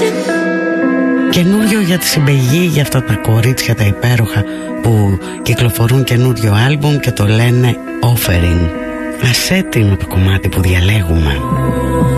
Καινούριο για τη συμπαιγή, για αυτά τα κορίτσια τα υπέροχα που κυκλοφορούν καινούριο άλμπουμ και το λένε Offering. Ας έτοιμο το κομμάτι που διαλέγουμε.